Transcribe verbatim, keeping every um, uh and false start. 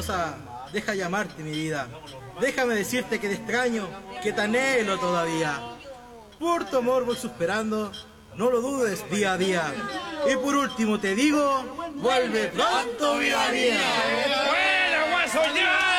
Rosa, deja llamarte mi vida. Déjame decirte que te extraño, que te anhelo todavía. Por tu amor voy suspirando, no lo dudes día a día. Y por último te digo, vuelve pronto, vida mía. ¡Buena, guaso, ya!